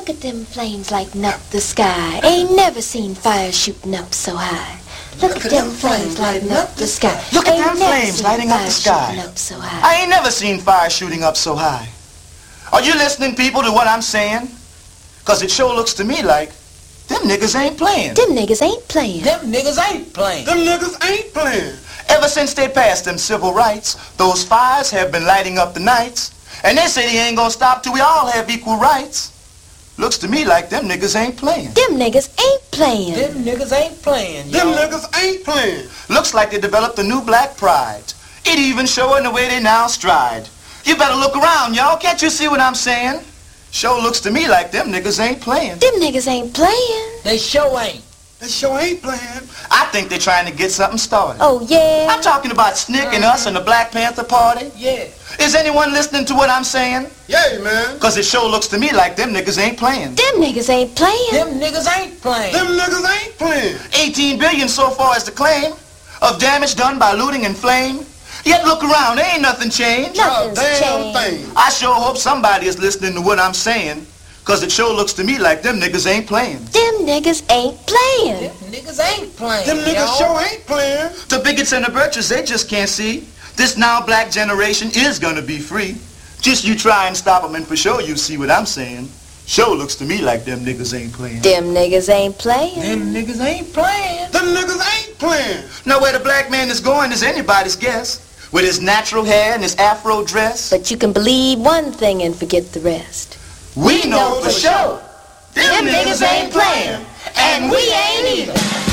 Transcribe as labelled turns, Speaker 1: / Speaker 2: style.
Speaker 1: Look at them flames lighting up the sky. Ain't never seen fire shooting up so high. Look at them flames lighting up the sky.
Speaker 2: Look at them flames lighting up the sky. I ain't never seen fire shooting up so high. Are you listening, people, to what I'm saying? Cause it sure looks to me like them niggas ain't playing.
Speaker 1: Them niggas ain't playing.
Speaker 3: Them niggas ain't playing.
Speaker 4: Them niggas ain't playing.
Speaker 2: Ever since they passed them civil rights, those fires have been lighting up the nights. And they say they ain't gonna stop till we all have equal rights. Looks to me like them niggas ain't playing.
Speaker 1: Them niggas ain't playing.
Speaker 3: Them niggas ain't playing,
Speaker 4: Them
Speaker 3: y'all.
Speaker 4: niggas ain't playing.
Speaker 2: Looks like they developed a new black pride. It even showing the way they now stride. You better look around, y'all. Can't you see what I'm saying? Sure looks to me like them niggas ain't playing.
Speaker 1: Them niggas ain't playing.
Speaker 3: They sure ain't.
Speaker 4: They sure ain't playing.
Speaker 2: I think they're trying to get something started.
Speaker 1: Oh, yeah?
Speaker 2: I'm talking about Snick and us and the Black Panther Party.
Speaker 3: Yeah.
Speaker 2: Is anyone listening to what I'm saying?
Speaker 4: Yeah, man.
Speaker 2: Cause it sure looks to me like them niggas ain't playing.
Speaker 1: Them niggas ain't playing.
Speaker 3: Them niggas ain't playing.
Speaker 4: Them niggas ain't playing.
Speaker 2: 18 billion so far as the claim of damage done by looting and flame. Yet look around, there ain't nothing changed.
Speaker 1: Nothing's
Speaker 4: Damn
Speaker 1: changed.
Speaker 4: thing.
Speaker 2: I sure hope somebody is listening to what I'm saying. Cause it sure looks to me like them niggas ain't playing.
Speaker 1: Them niggas ain't playing.
Speaker 3: Them niggas ain't playing,
Speaker 4: Them niggas
Speaker 3: y'all.
Speaker 4: sure ain't playing.
Speaker 2: The bigots and the birches, they just can't see. This now black generation is gonna be free. Just you try and stop them and for sure you see what I'm saying. Sure looks to me like them niggas ain't playing.
Speaker 1: Them niggas ain't playing.
Speaker 3: Them niggas ain't playing.
Speaker 4: Them niggas ain't playing.
Speaker 2: Now where the black man is going is anybody's guess. With his natural hair and his afro dress.
Speaker 1: But you can believe one thing and forget the rest.
Speaker 2: We know for sure. Them niggas ain't playing. And we ain't either.